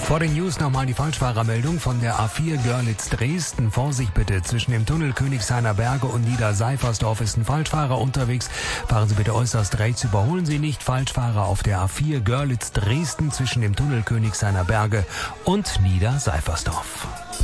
Vor den News nochmal die Falschfahrermeldung von der A4 Görlitz-Dresden. Vorsicht bitte, zwischen dem Tunnel Königshainer Berge und Niederseifersdorf ist ein Falschfahrer unterwegs. Fahren Sie bitte äußerst rechts, überholen Sie nicht. Falschfahrer auf der A4 Görlitz-Dresden zwischen dem Tunnel Königshainer Berge und Niederseifersdorf.